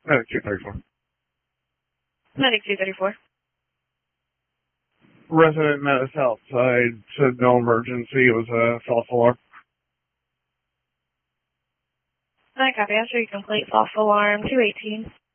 Medic 234. Medic 234. Resident met us outside, said no emergency, it was a false alarm. I copy. I'll show you complete false alarm 218.